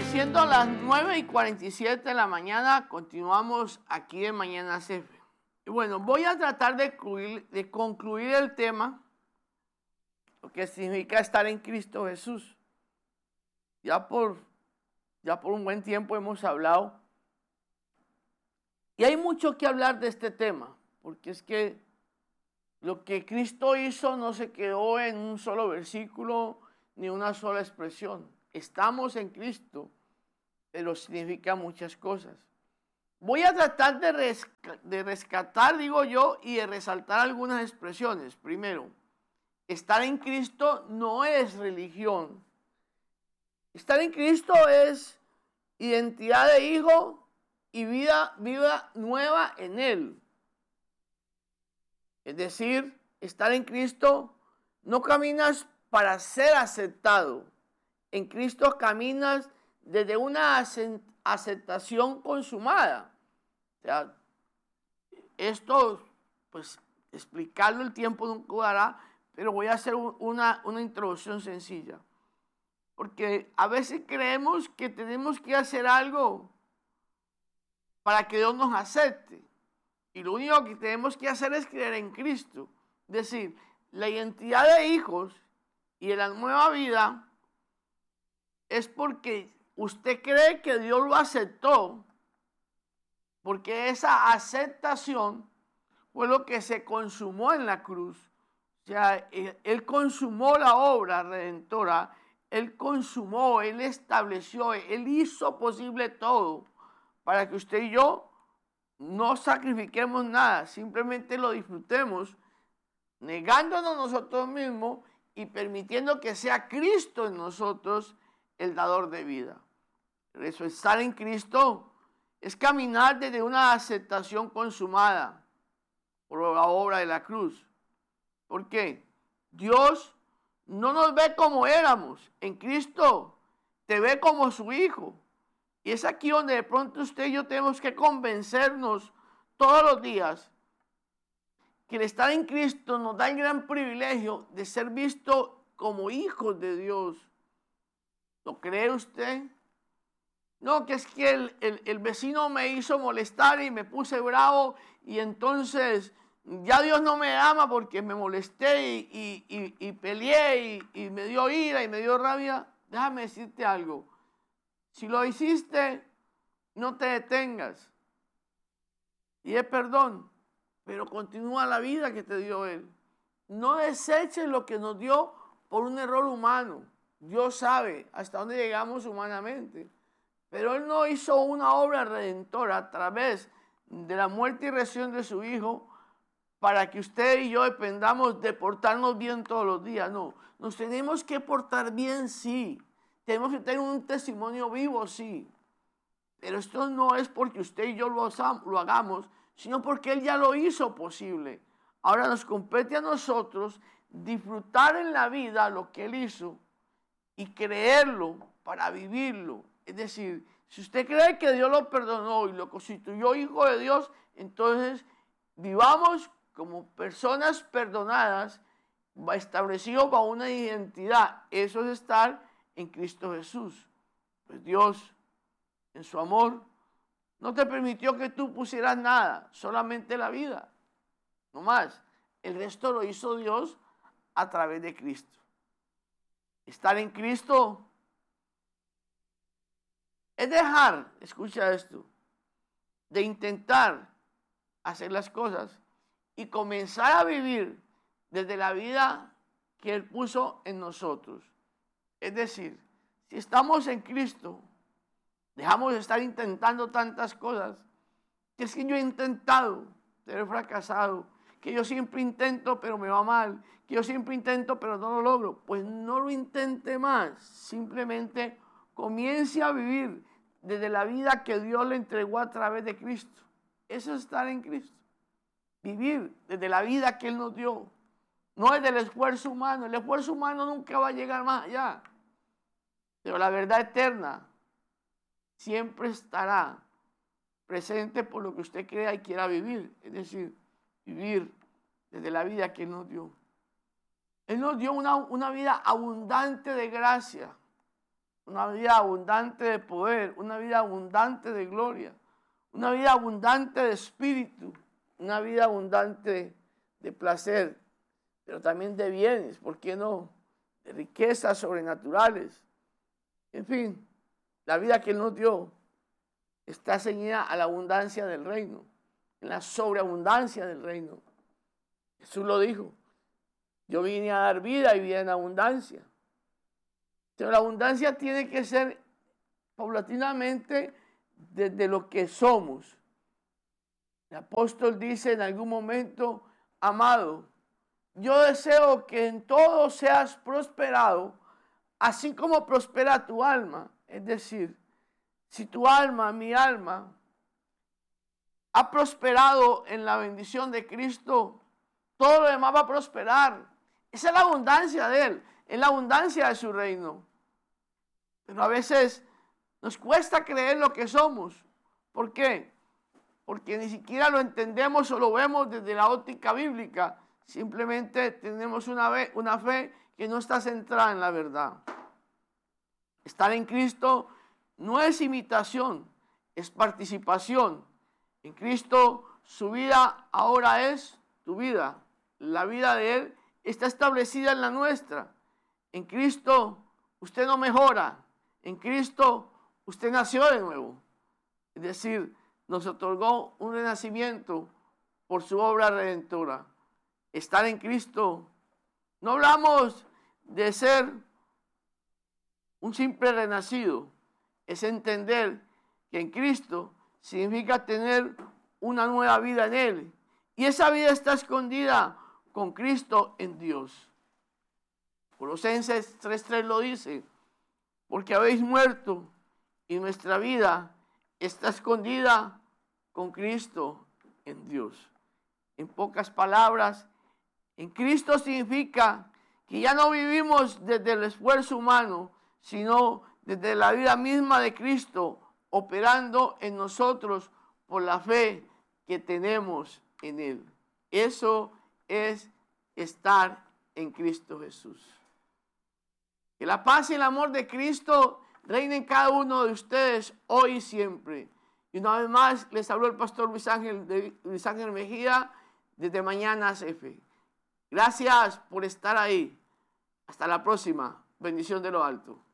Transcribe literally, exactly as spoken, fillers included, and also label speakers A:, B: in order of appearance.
A: Siendo las nueve y cuarenta y siete de la mañana, continuamos aquí en Mañanas F. Y bueno, voy a tratar de concluir, de concluir el tema, lo que significa estar en Cristo Jesús. Ya por, ya por un buen tiempo hemos hablado. Y hay mucho que hablar de este tema, porque es que lo que Cristo hizo no se quedó en un solo versículo ni una sola expresión. Estamos en Cristo, pero significa muchas cosas. Voy a tratar de, resca de rescatar, digo yo, y de resaltar algunas expresiones. Primero, estar en Cristo no es religión. Estar en Cristo es identidad de hijo y vida, vida nueva en Él. Es decir, estar en Cristo no caminas para ser aceptado. En Cristo caminas desde una aceptación consumada. O sea, esto, pues, explicarlo el tiempo nunca dará, pero voy a hacer una, una introducción sencilla. Porque a veces creemos que tenemos que hacer algo para que Dios nos acepte. Y lo único que tenemos que hacer es creer en Cristo. Es decir, la identidad de hijos y de la nueva vida es porque usted cree que Dios lo aceptó, porque esa aceptación fue lo que se consumó en la cruz. O sea, Él, él consumó la obra redentora, Él consumó, Él estableció, Él hizo posible todo para que usted y yo no sacrifiquemos nada, simplemente lo disfrutemos, negándonos nosotros mismos y permitiendo que sea Cristo en nosotros el dador de vida. Eso, estar en Cristo es caminar desde una aceptación consumada por la obra de la cruz. ¿Por qué? Dios no nos ve como éramos. En Cristo te ve como su hijo. Y es aquí donde de pronto usted y yo tenemos que convencernos todos los días que el estar en Cristo nos da el gran privilegio de ser vistos como hijos de Dios. ¿Lo cree usted? No, que es que el, el, el vecino me hizo molestar y me puse bravo y entonces ya Dios no me ama porque me molesté y, y, y, y peleé y, y me dio ira y me dio rabia. Déjame decirte algo. Si lo hiciste, no te detengas. Y es perdón, pero continúa la vida que te dio Él. No deseches lo que nos dio por un error humano. Dios sabe hasta dónde llegamos humanamente. Pero Él no hizo una obra redentora a través de la muerte y resurrección de su Hijo para que usted y yo dependamos de portarnos bien todos los días. No, nos tenemos que portar bien, sí. Tenemos que tener un testimonio vivo, sí. Pero esto no es porque usted y yo lo, lo hagamos, sino porque Él ya lo hizo posible. Ahora nos compete a nosotros disfrutar en la vida lo que Él hizo y creerlo para vivirlo. Es decir, si usted cree que Dios lo perdonó y lo constituyó hijo de Dios, entonces vivamos como personas perdonadas, establecidos bajo una identidad. Eso es estar en Cristo Jesús. Pues Dios, en su amor, no te permitió que tú pusieras nada, solamente la vida. No más. El resto lo hizo Dios a través de Cristo. Estar en Cristo es dejar, escucha esto, de intentar hacer las cosas y comenzar a vivir desde la vida que Él puso en nosotros. Es decir, si estamos en Cristo, dejamos de estar intentando tantas cosas, que es que yo he intentado, pero he fracasado, que yo siempre intento pero me va mal, que yo siempre intento pero no lo logro. Pues no lo intente más, simplemente comience a vivir desde la vida que Dios le entregó a través de Cristo. Eso es estar en Cristo. Vivir desde la vida que Él nos dio. No es del esfuerzo humano. El esfuerzo humano nunca va a llegar más allá. Pero la verdad eterna siempre estará presente por lo que usted crea y quiera vivir. Es decir, vivir desde la vida que Él nos dio. Él nos dio una, una vida abundante de gracia. una vida abundante de poder, una vida abundante de gloria, una vida abundante de espíritu, una vida abundante de placer, pero también de bienes, ¿por qué no? De riquezas sobrenaturales. En fin, la vida que Él nos dio está ceñida a la abundancia del reino, en la sobreabundancia del reino. Jesús lo dijo, yo vine a dar vida y vida en abundancia. Pero la abundancia tiene que ser paulatinamente desde lo que somos. El apóstol dice en algún momento, amado, yo deseo que en todo seas prosperado, así como prospera tu alma. Es decir, si tu alma, mi alma, ha prosperado en la bendición de Cristo, todo lo demás va a prosperar. Esa es la abundancia de Él, es la abundancia de su reino. Pero a veces nos cuesta creer lo que somos. ¿Por qué? Porque ni siquiera lo entendemos o lo vemos desde la óptica bíblica. Simplemente tenemos una fe, una fe que no está centrada en la verdad. Estar en Cristo no es imitación, es participación. En Cristo su vida ahora es tu vida. La vida de Él está establecida en la nuestra. En Cristo usted no mejora. En Cristo usted nació de nuevo. Es decir, nos otorgó un renacimiento por su obra redentora. Estar en Cristo, no hablamos de ser un simple renacido, es entender que en Cristo significa tener una nueva vida en Él. Y esa vida está escondida con Cristo en Dios. Colosenses tres tres lo dice, porque habéis muerto y nuestra vida está escondida con Cristo en Dios. En pocas palabras, en Cristo significa que ya no vivimos desde el esfuerzo humano, sino desde la vida misma de Cristo, operando en nosotros por la fe que tenemos en Él. Eso es estar en Cristo Jesús. Que la paz y el amor de Cristo reinen en cada uno de ustedes hoy y siempre. Y una vez más les habló el pastor Luis Ángel, de, Luis Ángel Mejía desde Mañana C F. Gracias por estar ahí. Hasta la próxima. Bendición de lo alto.